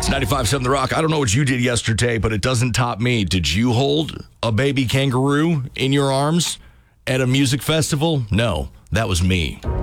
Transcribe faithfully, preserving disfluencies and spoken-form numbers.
It's ninety-five point seven The Rock. I don't know what you did yesterday, but it doesn't top me. Did you hold a baby kangaroo in your arms at a music festival? No, that was me.